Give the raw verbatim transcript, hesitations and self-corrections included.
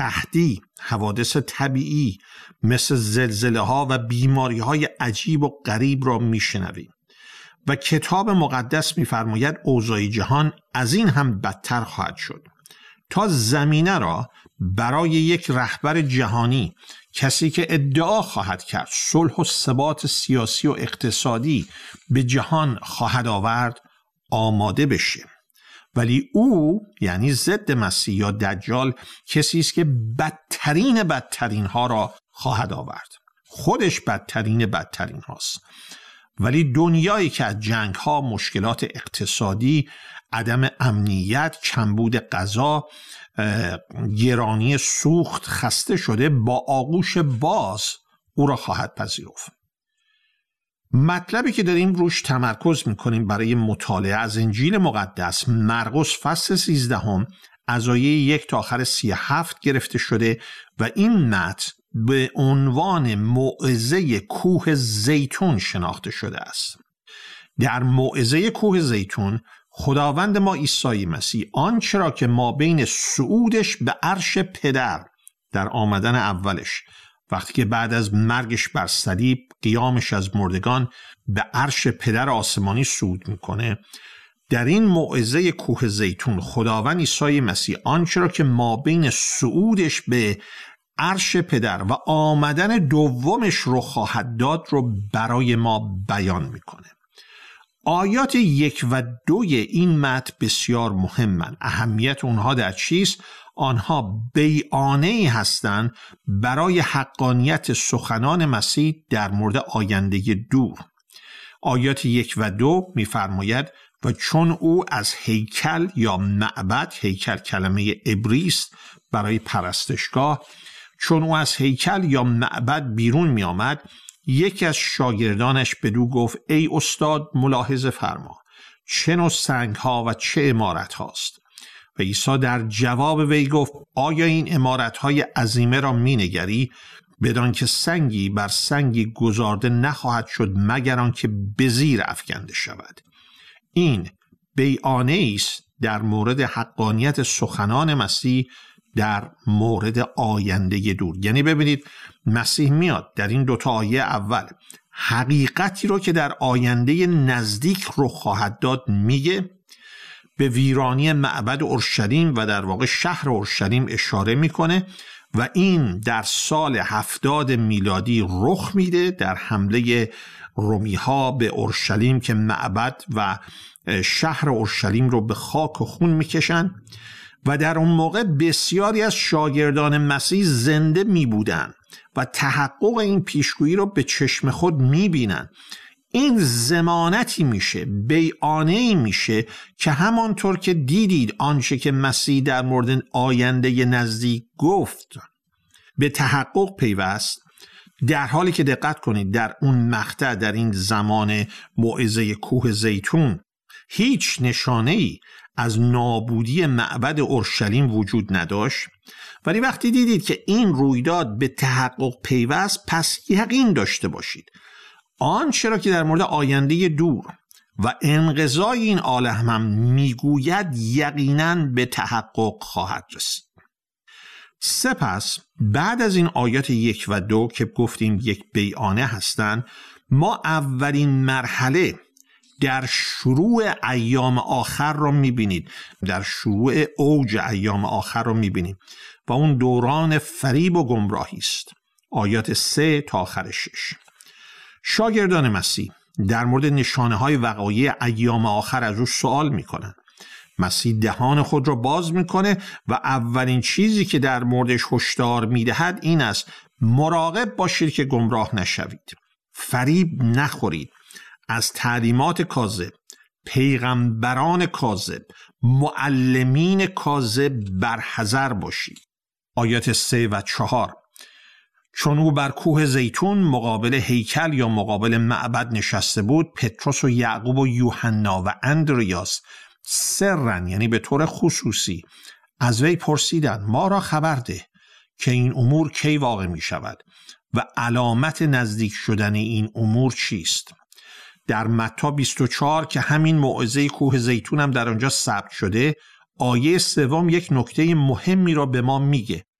قحطی، حوادث طبیعی مثل زلزله ها و بیماری های عجیب و غریب را میشنویم و کتاب مقدس میفرماید اوضاع جهان از این هم بدتر خواهد شد تا زمینه را برای یک رهبر جهانی، کسی که ادعا خواهد کرد صلح و ثبات سیاسی و اقتصادی به جهان خواهد آورد، آماده بشه. ولی او یعنی ضد مسیح یا دجال کسی است که بدترین بدترین ها را خواهد آورد. خودش بدترین بدترین هاست. ولی دنیایی که از جنگ ها، مشکلات اقتصادی، عدم امنیت، کمبود غذا، گرانی سوخت خسته شده، با آغوش باز او را خواهد پذیرفت. مطلبی که داریم روش تمرکز میکنیم برای مطالعه از انجیل مقدس، مرقس فصل سیزدهم از آیه یک تا آخر سی و هفت گرفته شده و این متن به عنوان موعظه کوه زیتون شناخته شده است. در موعظه کوه زیتون خداوند ما عیسی مسیح آنچه را که ما بین صعودش به عرش پدر در آمدن اولش، وقتی که بعد از مرگش بر صلیب، قیامش از مردگان به عرش پدر آسمانی صعود میکنه، در این موعظه کوه زیتون خداوند عیسی مسیح آنچه را که ما بین صعودش به عرش پدر و آمدن دومش رو خواهد داد رو برای ما بیان میکنه. آیات یک و دوی این متن بسیار مهمن. اهمیت اونها در چیست؟ آنها بیانیه‌ای هستند برای حقانیت سخنان مسیح در مورد آینده دور. آیات یک و دو می‌فرماید و چون او از هیکل یا معبد، هیکل کلمه عبری است برای پرستشگاه، چون او از هیکل یا معبد بیرون می آمد، یکی از شاگردانش بدو گفت ای استاد ملاحظه فرما، چه نوع سنگ ها و چه عمارت هاست؟ و عیسی در جواب وی گفت آیا این عمارت های عظیمه را می نگری؟ بدان که سنگی بر سنگی گذارده نخواهد شد مگر آنکه به زیر افکنده شود. این بیانیه است در مورد حقانیت سخنان مسیح در مورد آینده دور. یعنی ببینید مسیح میاد در این دوتا آیه اول حقیقتی رو که در آینده نزدیک رو خواهد داد میگه، به ویرانی معبد اورشلیم و در واقع شهر اورشلیم اشاره میکنه و این در سال هفتاد میلادی رخ میده در حمله رومی ها به اورشلیم که معبد و شهر اورشلیم رو به خاک و خون میکشن و در اون موقع بسیاری از شاگردان مسیح زنده می بودن و تحقق این پیشگویی رو به چشم خود می بینن. این ضمانتی میشه، بیانیه‌ای میشه که همانطور که دیدید آنچه که مسیح در مورد آینده نزدیک گفت به تحقق پیوست. در حالی که دقت کنید در اون مقطع، در این زمان موعظه کوه زیتون، هیچ نشانه‌ای از نابودی معبد اورشلیم وجود نداشت، ولی وقتی دیدید که این رویداد به تحقق پیوست، پس یقین داشته باشید آنچه را که در مورد آینده دور و انقضای این عالم هم میگوید یقیناً به تحقق خواهد رسید. سپس بعد از این آیات یک و دو که گفتیم یک بیانه هستند، ما اولین مرحله در شروع ایام آخر رو میبینید، در شروع اوج ایام آخر رو میبینید و اون دوران فریب و گمراهی است. آیات سه تا آخر شش. شاگردان مسیح در مورد نشانه های وقایع ایام آخر از او سوال میکنن. مسیح دهان خود را باز میکنه و اولین چیزی که در موردش هشدار میدهد این است: مراقب باشید که گمراه نشوید، فریب نخورید، از تعلیمات کاذب، پیغمبران کاذب، معلمین کاذب برحذر باشید. آیات سه و چهار. چون او بر کوه زیتون مقابل هیکل یا مقابل معبد نشسته بود، پتروس و یعقوب و یوحنا و اندریاس سرن، یعنی به طور خصوصی، از وی پرسیدند: ما را خبر ده که این امور کی واقع می شود و علامت نزدیک شدن این امور چیست؟ در متی بیست و چهار که همین موعظه کوه زیتون هم در آنجا ثبت شده، آیه سوم یک نکته مهمی را به ما میگه.